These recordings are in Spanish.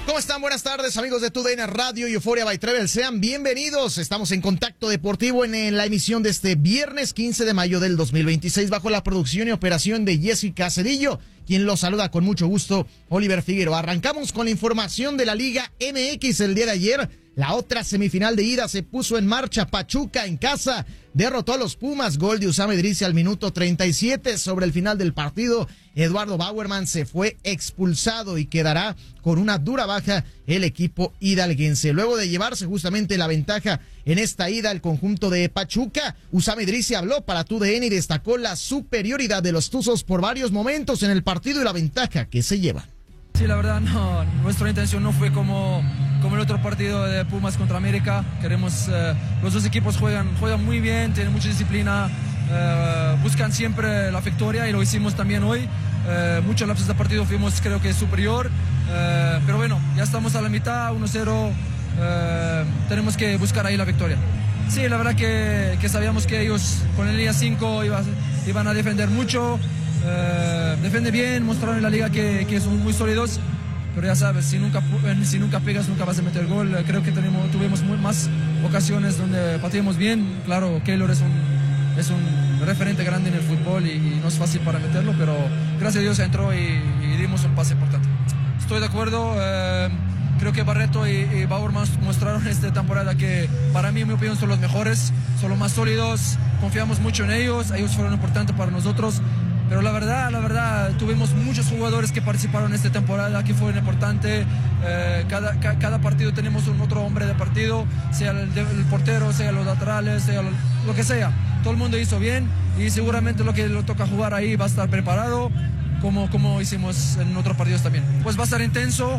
¿Cómo están? Buenas tardes, amigos de TUDN Radio y Euphoria by Travel. Sean bienvenidos. Estamos en Contacto Deportivo en la emisión de este viernes 15 de mayo del 2026 bajo la producción y operación de Jessica Cedillo, quien los saluda con mucho gusto, Oliver Figueroa. Arrancamos con la información de la Liga MX el día de ayer. La otra semifinal de ida se puso en marcha. Pachuca en casa derrotó a los Pumas. Gol de Usama Idrissi al minuto 37. Sobre el final del partido, Eduardo Bauerman se fue expulsado y quedará con una dura baja el equipo hidalguense. Luego de llevarse justamente la ventaja en esta ida, el conjunto de Pachuca, Usama Idrissi habló para TUDN y destacó la superioridad de los Tuzos por varios momentos en el partido y la ventaja que se llevan. Sí, la verdad, no, nuestra intención no fue como el otro partido de Pumas contra América. Queremos, los dos equipos juegan muy bien, tienen mucha disciplina, buscan siempre la victoria y lo hicimos también hoy. Muchos lapsos de partido fuimos, creo que superior, pero bueno, ya estamos a la mitad, 1-0, tenemos que buscar ahí la victoria. Sí, la verdad que sabíamos que ellos con el línea 5 iban a defender mucho. Defiende bien, mostraron en la liga que son muy sólidos, pero ya sabes, si nunca pegas nunca vas a meter gol. Creo que tuvimos más ocasiones donde pateamos bien. Claro, Keylor es un referente grande en el fútbol y no es fácil para meterlo, pero gracias a Dios entró y dimos un pase importante. Estoy de acuerdo, creo que Barreto y Bauerman mostraron esta temporada que para mí, en mi opinión, son los mejores, son los más sólidos, confiamos mucho en ellos fueron importantes para nosotros. Pero la verdad, tuvimos muchos jugadores que participaron en esta temporada, que fueron importantes. Cada partido tenemos un otro hombre de partido, sea el portero, sea los laterales, sea lo que sea. Todo el mundo hizo bien y seguramente lo que le toca jugar ahí va a estar preparado, como hicimos en otros partidos también. Pues va a estar intenso.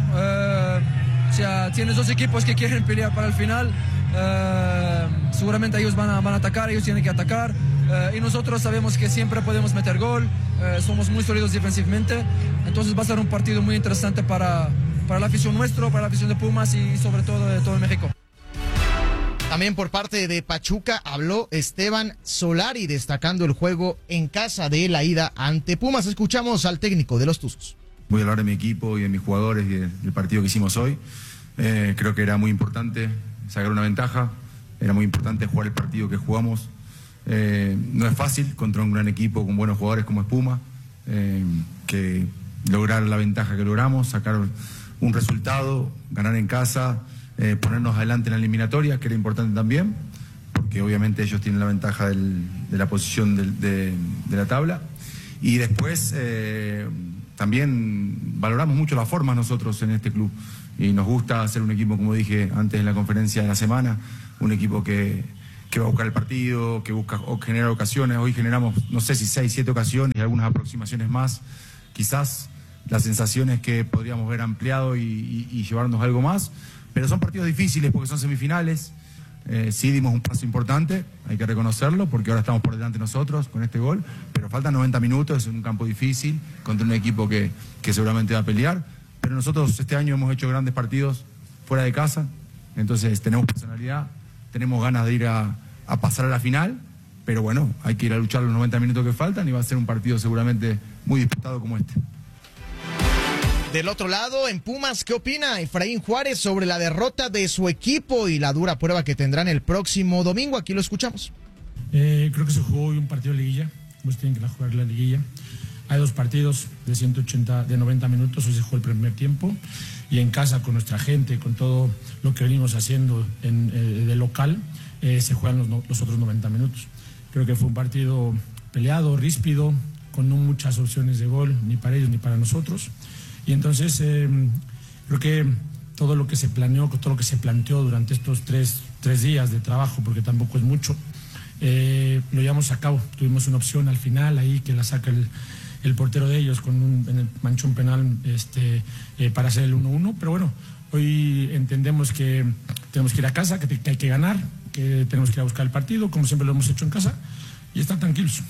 O sea, tienes dos equipos que quieren pelear para el final. Seguramente ellos van a atacar, ellos tienen que atacar. Y nosotros sabemos que siempre podemos meter gol, somos muy sólidos defensivamente, entonces va a ser un partido muy interesante para la afición nuestra, para la afición de Pumas y sobre todo de todo México. También por parte de Pachuca habló Esteban Solari, destacando el juego en casa de la ida ante Pumas. Escuchamos al técnico de los Tuzos. Voy a hablar de mi equipo y de mis jugadores y del partido que hicimos hoy. Creo que era muy importante sacar una ventaja, era muy importante jugar el partido que jugamos. No es fácil contra un gran equipo con buenos jugadores como es Puma, que lograr la ventaja que logramos, sacar un resultado, ganar en casa, ponernos adelante en la eliminatoria, que era importante también, porque obviamente ellos tienen la ventaja de la posición de la tabla. Y después también valoramos mucho las formas nosotros en este club y nos gusta hacer un equipo, como dije antes en la conferencia de la semana, un equipo que va a buscar el partido, que busca generar ocasiones. Hoy generamos, no sé si 6, 7 ocasiones y algunas aproximaciones más. Quizás la sensación es que podríamos haber ampliado y llevarnos algo más, pero son partidos difíciles porque son semifinales. Sí dimos un paso importante, hay que reconocerlo, porque ahora estamos por delante nosotros con este gol, pero faltan 90 minutos, es un campo difícil contra un equipo que seguramente va a pelear, pero nosotros este año hemos hecho grandes partidos fuera de casa, entonces tenemos personalidad, tenemos ganas de ir a pasar a la final, pero bueno, hay que ir a luchar los 90 minutos que faltan y va a ser un partido seguramente muy disputado como este. Del otro lado, en Pumas, ¿qué opina Efraín Juárez sobre la derrota de su equipo y la dura prueba que tendrán el próximo domingo? Aquí lo escuchamos. Creo que se jugó hoy un partido de liguilla, pues tienen que jugar la liguilla. Hay dos partidos de 90 minutos, hoy se jugó el primer tiempo y en casa con nuestra gente, con todo lo que venimos haciendo de local, se juegan los otros 90 minutos. Creo que fue un partido peleado, ríspido, con no muchas opciones de gol, ni para ellos ni para nosotros. Y entonces creo que todo lo que se planeó, todo lo que se planteó durante estos tres días de trabajo, porque tampoco es mucho, lo llevamos a cabo. Tuvimos una opción al final ahí que la saca el portero de ellos en el manchón penal para hacer el 1-1, pero bueno, hoy entendemos que tenemos que ir a casa, que hay que ganar, que tenemos que ir a buscar el partido, como siempre lo hemos hecho en casa, y estar tranquilos.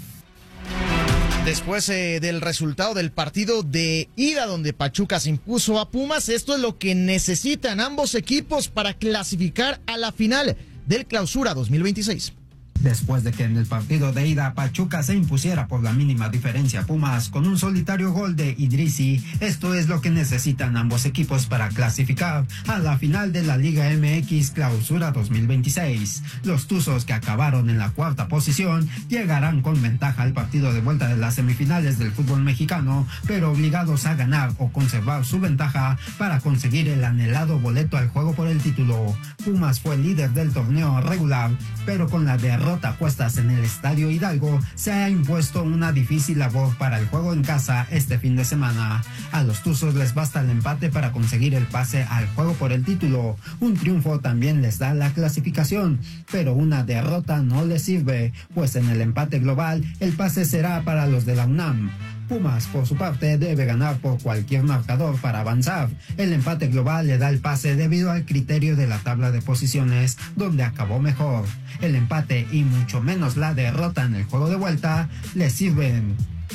Después del resultado del partido de ida donde Pachuca se impuso a Pumas, esto es lo que necesitan ambos equipos para clasificar a la final del Clausura 2026. Después de que en el partido de ida Pachuca se impusiera por la mínima diferencia a Pumas con un solitario gol de Idrissi, esto es lo que necesitan ambos equipos para clasificar a la final de la Liga MX Clausura 2026. Los Tuzos, que acabaron en la cuarta posición, llegarán con ventaja al partido de vuelta de las semifinales del fútbol mexicano, pero obligados a ganar o conservar su ventaja para conseguir el anhelado boleto al juego por el título. Pumas fue líder del torneo regular, pero con la derrota puestas en el Estadio Hidalgo, se ha impuesto una difícil labor para el juego en casa este fin de semana. A los Tuzos les basta el empate para conseguir el pase al juego por el título. Un triunfo también les da la clasificación, pero una derrota no les sirve, pues en el empate global el pase será para los de la UNAM. Pumas, por su parte, debe ganar por cualquier marcador para avanzar. El empate global le da el pase debido al criterio de la tabla de posiciones, donde acabó mejor. El empate y mucho menos la derrota en el juego de vuelta le sirven.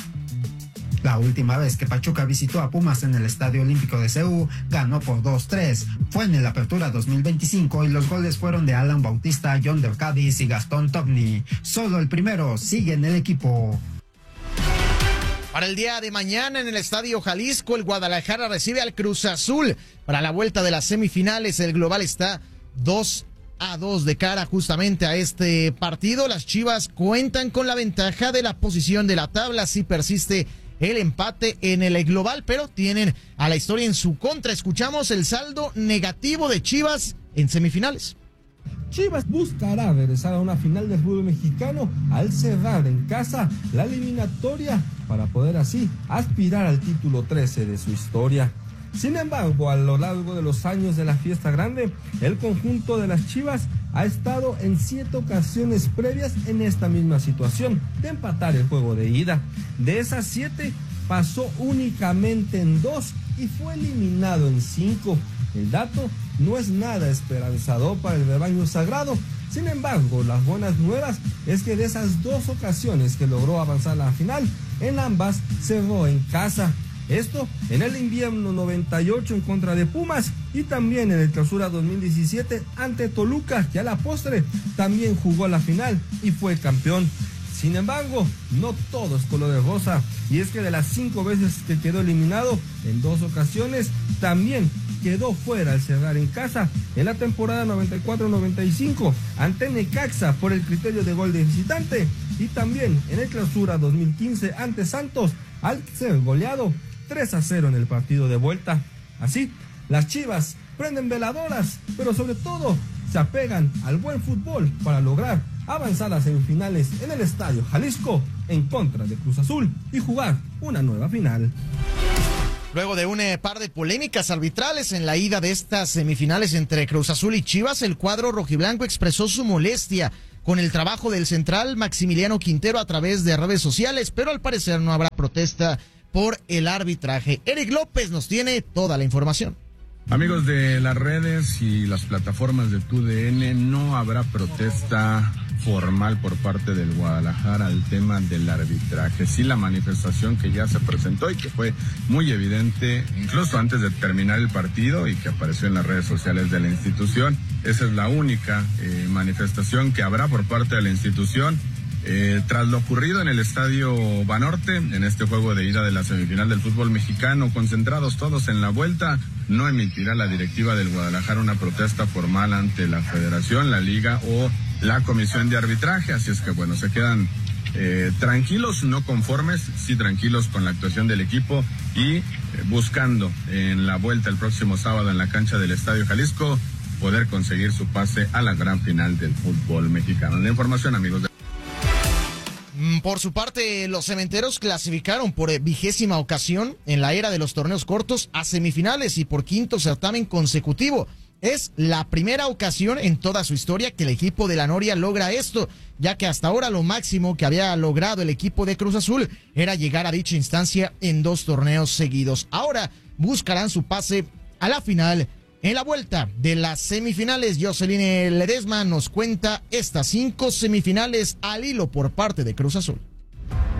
La última vez que Pachuca visitó a Pumas en el Estadio Olímpico de Seúl, ganó por 2-3. Fue en el Apertura 2025 y los goles fueron de Alan Bautista, John Del Cádiz y Gastón Togni. Solo el primero sigue en el equipo. Para el día de mañana en el Estadio Jalisco, el Guadalajara recibe al Cruz Azul. Para la vuelta de las semifinales, el global está 2-2 de cara justamente a este partido. Las Chivas cuentan con la ventaja de la posición de la tabla si persiste el empate en el global, pero tienen a la historia en su contra. Escuchamos el saldo negativo de Chivas en semifinales. Chivas buscará regresar a una final del fútbol mexicano al cerrar en casa la eliminatoria para poder así aspirar al título 13 de su historia. Sin embargo, a lo largo de los años de la fiesta grande, el conjunto de las Chivas ha estado en 7 ocasiones previas en esta misma situación de empatar el juego de ida. De esas 7, pasó únicamente en 2 y fue eliminado en 5. El dato no es nada esperanzador para el rebaño sagrado. Sin embargo, las buenas nuevas es que de esas 2 ocasiones que logró avanzar a la final, en ambas cerró en casa. Esto en el invierno 98 en contra de Pumas y también en el Clausura 2017 ante Toluca, que a la postre también jugó la final y fue campeón. Sin embargo, no todo es color de rosa, y es que de las 5 veces que quedó eliminado, en 2 ocasiones también quedó fuera al cerrar en casa en la temporada 94-95 ante Necaxa por el criterio de gol de visitante, y también en el Clausura 2015 ante Santos al ser goleado 3-0 en el partido de vuelta. Así, las Chivas prenden veladoras, pero sobre todo se apegan al buen fútbol para lograr avanzar a semifinales en el Estadio Jalisco en contra de Cruz Azul y jugar una nueva final. Luego de un par de polémicas arbitrales en la ida de estas semifinales entre Cruz Azul y Chivas, el cuadro rojiblanco expresó su molestia con el trabajo del central Maximiliano Quintero a través de redes sociales, pero al parecer no habrá protesta por el arbitraje. Eric López nos tiene toda la información. Amigos de las redes y las plataformas de TUDN, no habrá protesta formal por parte del Guadalajara al tema del arbitraje. Sí, la manifestación que ya se presentó y que fue muy evidente incluso antes de terminar el partido y que apareció en las redes sociales de la institución. Esa es la única manifestación que habrá por parte de la institución. Tras lo ocurrido en el Estadio Banorte, en este juego de ida de la semifinal del fútbol mexicano, concentrados todos en la vuelta, no emitirá la directiva del Guadalajara una protesta formal ante la Federación, la Liga o la Comisión de Arbitraje. Así es que bueno, se quedan tranquilos, no conformes, sí tranquilos con la actuación del equipo y buscando en la vuelta el próximo sábado en la cancha del Estadio Jalisco poder conseguir su pase a la gran final del fútbol mexicano. La información, amigos de... Por su parte, los cementeros clasificaron por 20ª ocasión en la era de los torneos cortos a semifinales y por 5º certamen consecutivo. Es la primera ocasión en toda su historia que el equipo de la Noria logra esto, ya que hasta ahora lo máximo que había logrado el equipo de Cruz Azul era llegar a dicha instancia en 2 torneos seguidos. Ahora buscarán su pase a la final. En la vuelta de las semifinales, Jocelyn Ledesma nos cuenta estas 5 semifinales al hilo por parte de Cruz Azul.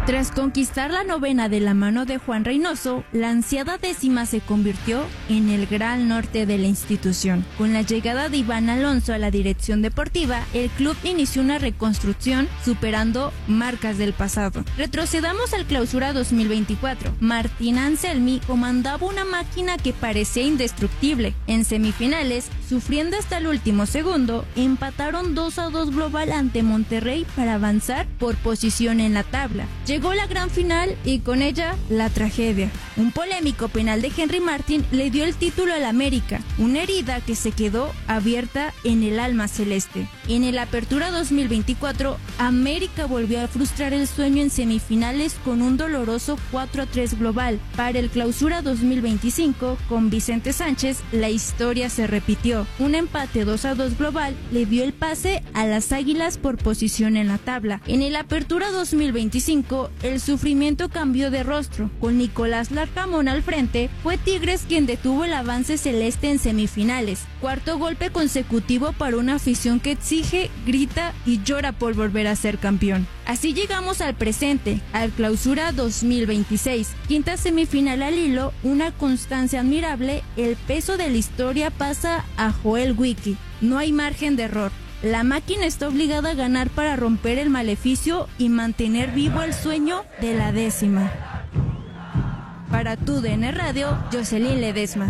Tras conquistar la 9ª de la mano de Juan Reynoso, la ansiada 10ª se convirtió en el gran norte de la institución. Con la llegada de Iván Alonso a la dirección deportiva, el club inició una reconstrucción superando marcas del pasado. Retrocedamos al Clausura 2024. Martín Anselmi comandaba una máquina que parecía indestructible. En semifinales, sufriendo hasta el último segundo, empataron 2-2 global ante Monterrey para avanzar por posición en la tabla. Llegó la gran final y con ella la tragedia. Un polémico penal de Henry Martin le dio el título al América, una herida que se quedó abierta en el alma celeste. En el Apertura 2024, América volvió a frustrar el sueño en semifinales con un doloroso 4-3 global. Para el Clausura 2025, con Vicente Sánchez, la historia se repitió. Un empate 2-2 global le dio el pase a las Águilas por posición en la tabla. En el Apertura 2025, el sufrimiento cambió de rostro. Con Nicolás Larcamón al frente, fue Tigres quien detuvo el avance celeste en semifinales. Cuarto golpe consecutivo para una afición que exige, grita y llora por volver a ser campeón. Así llegamos al presente, al Clausura 2026. Quinta semifinal al hilo, una constancia admirable, el peso de la historia pasa a Joel Wiki. No hay margen de error. La máquina está obligada a ganar para romper el maleficio y mantener vivo el sueño de la 10ª. Para TUDN Radio, Jocelyn Ledesma.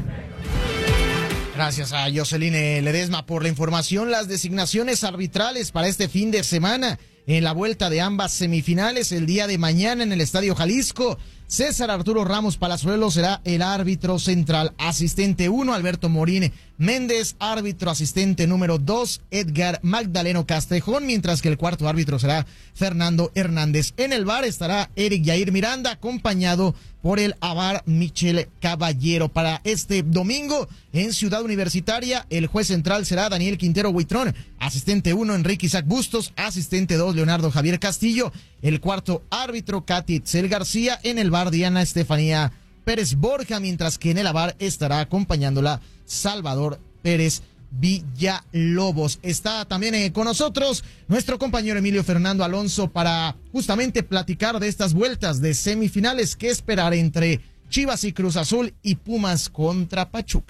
Gracias a Jocelyn Ledesma por la información. Las designaciones arbitrales para este fin de semana en la vuelta de ambas semifinales el día de mañana en el Estadio Jalisco. César Arturo Ramos Palazuelos será el árbitro central. Asistente 1, Alberto Morín Méndez. Árbitro asistente número 2, Edgar Magdaleno Castrejón. Mientras que el cuarto árbitro será Fernando Hernández. En el VAR estará Eric Yair Miranda, acompañado por el AVAR Michel Caballero. Para este domingo en Ciudad Universitaria, el juez central será Daniel Quintero Huitrón. Asistente 1, Enrique Isaac Bustos. Asistente 2, Leonardo Javier Castillo. El cuarto árbitro, Katy Itzel García. En el VAR, Diana Estefanía Pérez Borja, mientras que en el AVAR estará acompañándola Salvador Pérez Villalobos. Está también con nosotros nuestro compañero Emilio Fernando Alonso para justamente platicar de estas vueltas de semifinales que esperar entre Chivas y Cruz Azul y Pumas contra Pachuca.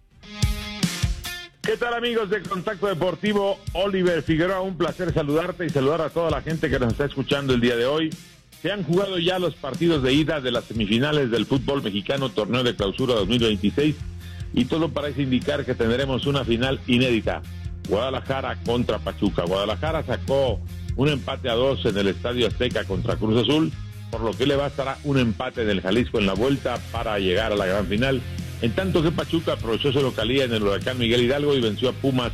¿Qué tal, amigos de Contacto Deportivo? Oliver Figueroa, un placer saludarte y saludar a toda la gente que nos está escuchando el día de hoy. Se han jugado ya los partidos de ida de las semifinales del fútbol mexicano, torneo de clausura 2026, y todo parece indicar que tendremos una final inédita. Guadalajara contra Pachuca. Guadalajara sacó un empate a 2 en el Estadio Azteca contra Cruz Azul, por lo que le bastará un empate en el Jalisco en la vuelta para llegar a la gran final. En tanto que Pachuca aprovechó su localía en el Huracán Miguel Hidalgo y venció a Pumas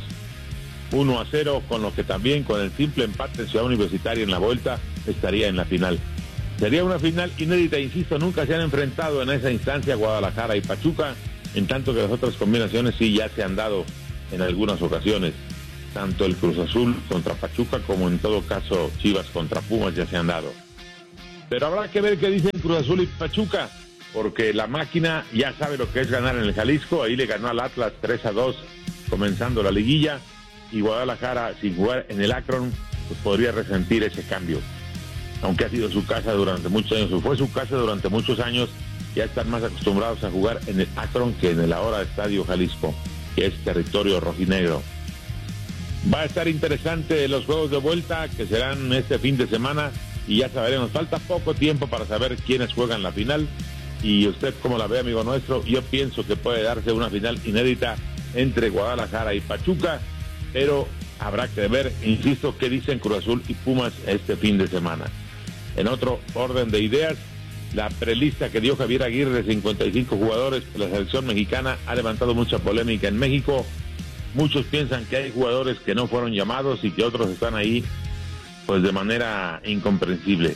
1-0, con lo que también con el simple empate en Ciudad Universitaria en la vuelta estaría en la final. Sería una final inédita, insisto, nunca se han enfrentado en esa instancia Guadalajara y Pachuca, en tanto que las otras combinaciones sí ya se han dado en algunas ocasiones. Tanto el Cruz Azul contra Pachuca como en todo caso Chivas contra Pumas ya se han dado. Pero habrá que ver qué dicen Cruz Azul y Pachuca, porque la máquina ya sabe lo que es ganar en el Jalisco. Ahí le ganó al Atlas 3-2 comenzando la liguilla, y Guadalajara sin jugar en el Akron pues podría resentir ese cambio. Aunque ha sido su casa durante muchos años, o fue su casa durante muchos años, ya están más acostumbrados a jugar en el Akron que en el ahora Estadio Jalisco, que es territorio rojinegro. Va a estar interesante los juegos de vuelta que serán este fin de semana y ya saberemos. Falta poco tiempo para saber quiénes juegan la final. Y usted, como la ve, amigo nuestro, yo pienso que puede darse una final inédita entre Guadalajara y Pachuca, pero habrá que ver, insisto, qué dicen Cruz Azul y Pumas este fin de semana. En otro orden de ideas, la prelista que dio Javier Aguirre de 55 jugadores de la selección mexicana ha levantado mucha polémica en México. Muchos piensan que hay jugadores que no fueron llamados y que otros están ahí pues de manera incomprensible.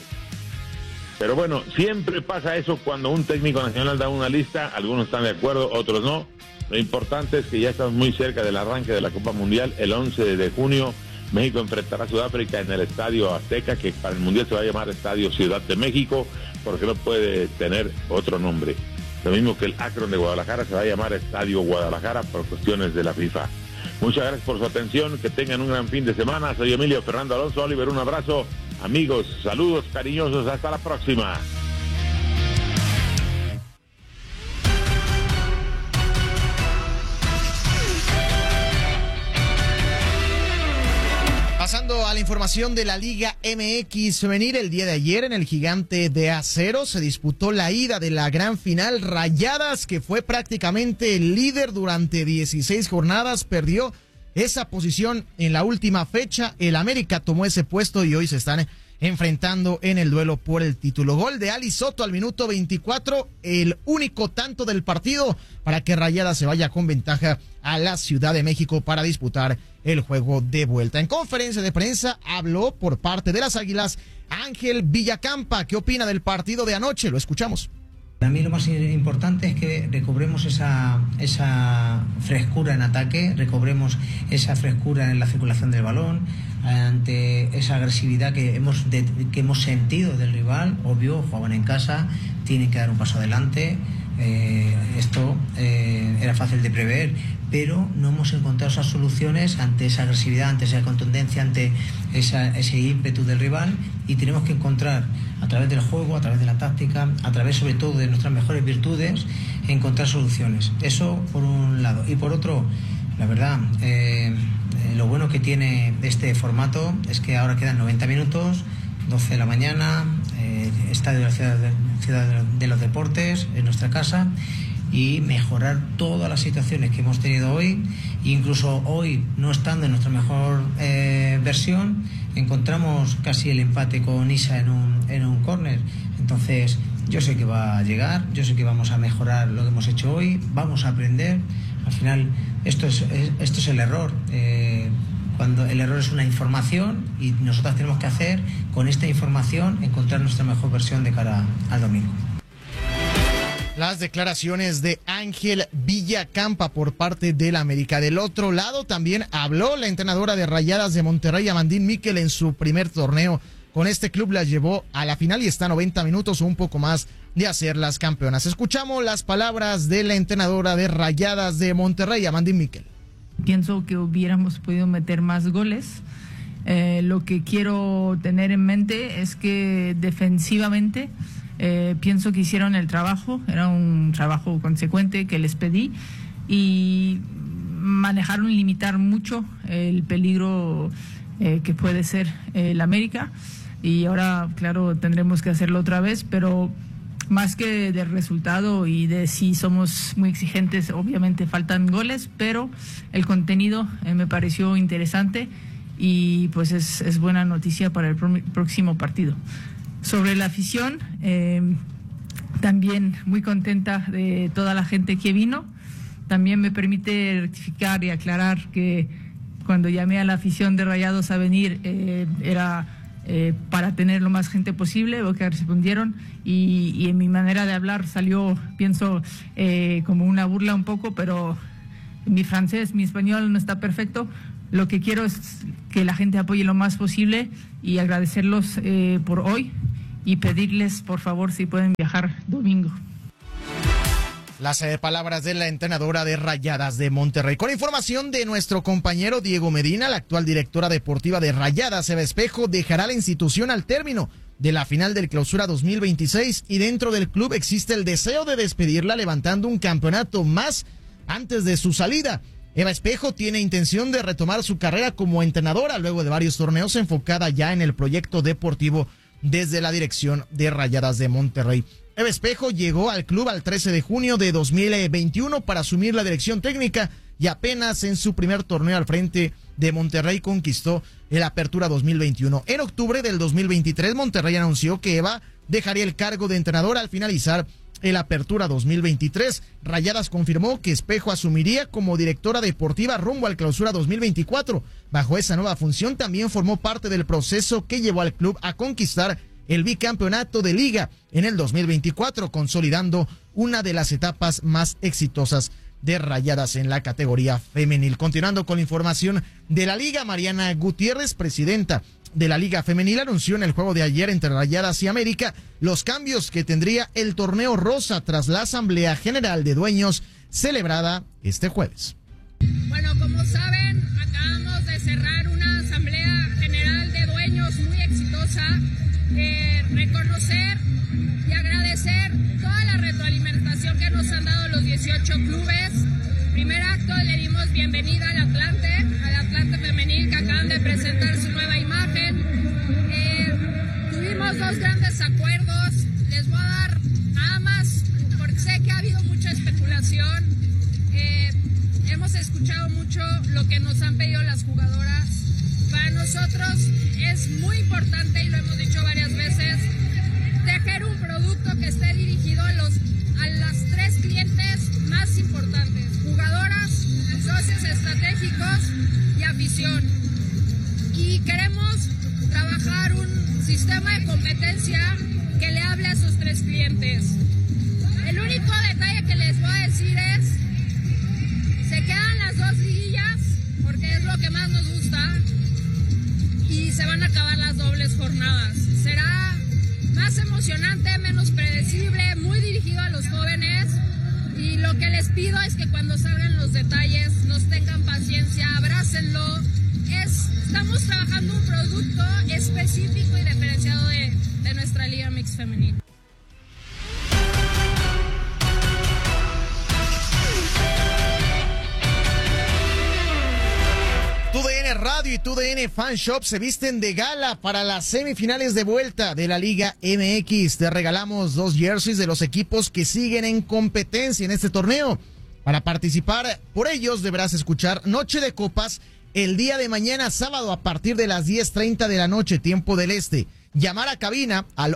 Pero bueno, siempre pasa eso cuando un técnico nacional da una lista, algunos están de acuerdo, otros no. Lo importante es que ya estamos muy cerca del arranque de la Copa Mundial. El 11 de junio México enfrentará a Sudáfrica en el Estadio Azteca, que para el Mundial se va a llamar Estadio Ciudad de México, porque no puede tener otro nombre. Lo mismo que el Akron de Guadalajara se va a llamar Estadio Guadalajara por cuestiones de la FIFA. Muchas gracias por su atención, que tengan un gran fin de semana. Soy Emilio Fernando Alonso. Oliver, un abrazo. Amigos, saludos cariñosos, hasta la próxima. Pasando a la información de la Liga MX femenil, el día de ayer en el Gigante de Acero se disputó la ida de la gran final. Rayadas, que fue prácticamente el líder durante 16 jornadas, perdió esa posición en la última fecha. El América tomó ese puesto y hoy se están enfrentando en el duelo por el título. Gol de Ali Soto al minuto 24, el único tanto del partido para que Rayadas se vaya con ventaja a la Ciudad de México para disputar el juego de vuelta. En conferencia de prensa habló por parte de las Águilas Ángel Villacampa. ¿Qué opina del partido de anoche? Lo escuchamos. Para mí lo más importante es que recobremos esa frescura en ataque, recobremos esa frescura en la circulación del balón, ante esa agresividad que hemos sentido del rival. Obvio, jugaban en casa, tienen que dar un paso adelante. Esto era fácil de prever, pero no hemos encontrado esas soluciones ante esa agresividad, ante esa contundencia, ante ese ímpetu del rival, y tenemos que encontrar a través del juego, a través de la táctica, a través sobre todo de nuestras mejores virtudes, encontrar soluciones. Eso por un lado. Y por otro, la verdad, lo bueno que tiene este formato es que ahora quedan 90 minutos, 12 de la mañana, estadio de la Ciudad de los Deportes, en nuestra casa, y mejorar todas las situaciones que hemos tenido hoy. Incluso hoy, no estando en nuestra mejor versión, encontramos casi el empate con Isa en un córner. Entonces, yo sé que va a llegar, yo sé que vamos a mejorar lo que hemos hecho hoy, vamos a aprender. Al final, esto es el error. Cuando el error es una información, y nosotros tenemos que hacer con esta información encontrar nuestra mejor versión de cara al domingo. Las declaraciones de Ángel Villacampa por parte del América. Del otro lado también habló la entrenadora de Rayadas de Monterrey, Amandine Miquel, en su primer torneo con este club. Las llevó a la final y está a 90 minutos o un poco más de hacer las campeonas. Escuchamos las palabras de la entrenadora de Rayadas de Monterrey, Amandine Miquel. Pienso que hubiéramos podido meter más goles. Lo que quiero tener en mente es que defensivamente pienso que hicieron el trabajo, era un trabajo consecuente que les pedí, y manejaron y limitar mucho el peligro que puede ser el América, y ahora claro tendremos que hacerlo otra vez, pero más que del resultado y de si somos muy exigentes, obviamente faltan goles, pero el contenido me pareció interesante y pues es buena noticia para el próximo partido. Sobre la afición, también muy contenta de toda la gente que vino. También me permite rectificar y aclarar que cuando llamé a la afición de Rayados a venir era para tener lo más gente posible, lo que respondieron, y en mi manera de hablar salió, pienso, como una burla un poco, pero mi francés, mi español no está perfecto. Lo que quiero es que la gente apoye lo más posible y agradecerlos por hoy y pedirles, por favor, si pueden viajar domingo. Las palabras de la entrenadora de Rayadas de Monterrey. Con información de nuestro compañero Diego Medina, la actual directora deportiva de Rayadas, Eva Espejo, dejará la institución al término de la final del Clausura 2026, y dentro del club existe el deseo de despedirla levantando un campeonato más antes de su salida. Eva Espejo tiene intención de retomar su carrera como entrenadora luego de varios torneos, enfocada ya en el proyecto deportivo desde la dirección de Rayadas de Monterrey. Eva Espejo llegó al club al 13 de junio de 2021 para asumir la dirección técnica, y apenas en su primer torneo al frente de Monterrey conquistó el Apertura 2021. En octubre del 2023, Monterrey anunció que Eva dejaría el cargo de entrenadora al finalizar el Apertura 2023. Rayadas confirmó que Espejo asumiría como directora deportiva rumbo al Clausura 2024. Bajo esa nueva función también formó parte del proceso que llevó al club a conquistar el bicampeonato de Liga en el 2024, consolidando una de las etapas más exitosas de Rayadas en la categoría femenil. Continuando con la información de la Liga, Mariana Gutiérrez, presidenta de la Liga Femenil, anunció en el juego de ayer entre Rayadas y América los cambios que tendría el torneo rosa tras la Asamblea General de Dueños celebrada este jueves. Bueno, como saben, acabamos de cerrar una Asamblea General de Dueños muy exitosa 8 clubes. Primer acto le dimos bienvenida al Atlante femenil que acaban de presentar su nueva imagen. Tuvimos 2 grandes acuerdos. Les voy a dar nada más porque sé que ha habido mucha especulación. Hemos escuchado mucho lo que nos han pedido las jugadoras. Para nosotros es muy importante, y lo hemos dicho varias veces, tejer un producto que esté dirigido a las 3 clientes más importantes: jugadoras, socios estratégicos y afición. Y queremos trabajar un sistema de competencia que le hable a esos 3 clientes. El único detalle que les voy a decir es: se quedan las 2 liguillas, porque es lo que más nos gusta, y se van a acabar las dobles jornadas. Será más emocionante, menos predecible, muy dirigido a los jóvenes, y lo que les pido es que cuando salgan los detalles nos tengan paciencia, abrácenlo. Estamos trabajando un producto específico y diferenciado de nuestra Liga Mix Femenil. TUDN Radio y TUDN Fan Shop se visten de gala para las semifinales de vuelta de la Liga MX. Te regalamos 2 jerseys de los equipos que siguen en competencia en este torneo. Para participar por ellos deberás escuchar Noche de Copas el día de mañana sábado a partir de las 10:30 de la noche, tiempo del este. Llamar a cabina al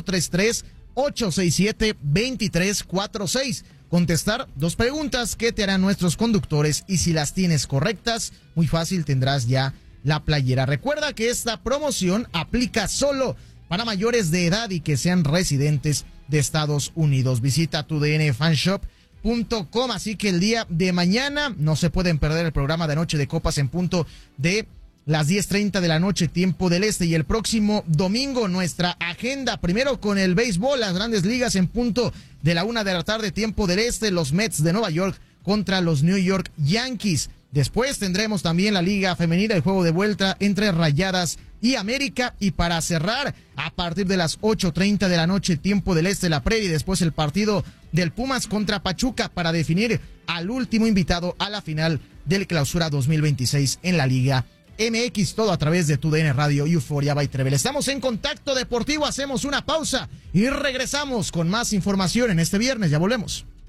833-867-2346. Contestar 2 preguntas que te harán nuestros conductores, y si las tienes correctas, muy fácil, tendrás ya la playera. Recuerda que esta promoción aplica solo para mayores de edad y que sean residentes de Estados Unidos. Visita tudnfanshop.com, así que el día de mañana no se pueden perder el programa de Noche de Copas en punto de las 10:30 de la noche, tiempo del este. Y el próximo domingo nuestra agenda, primero con el béisbol, las Grandes Ligas en punto de la 1 de la tarde, tiempo del este, los Mets de Nueva York contra los New York Yankees. Después tendremos también la Liga Femenina, el juego de vuelta entre Rayadas y América. Y para cerrar, a partir de las 8:30 de la noche, tiempo del este, la previa, y después el partido del Pumas contra Pachuca para definir al último invitado a la final del Clausura 2026 en la Liga MX, todo a través de TUDN Radio y Euforia by Trevel. Estamos en Contacto Deportivo, hacemos una pausa y regresamos con más información en este viernes. Ya volvemos.